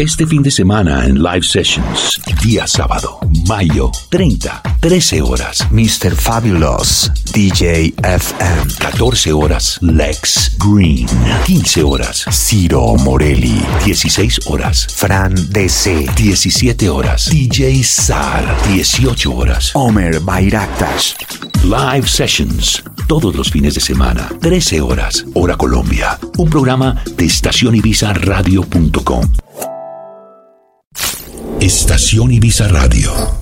Este fin de semana en Live Sessions, día sábado, mayo 30, 13 horas, Mr. Fabulous, DJ FM. 14 horas, Lex Green. 15 horas, Ciro Morelli. 16 horas, Fran DC. 17 horas, DJ Sar. 18 horas, Omer Bayraktas. Live Sessions, todos los fines de semana, 13 horas, hora Colombia. Un programa de estacionibizaradio.com. Estación Ibiza Radio.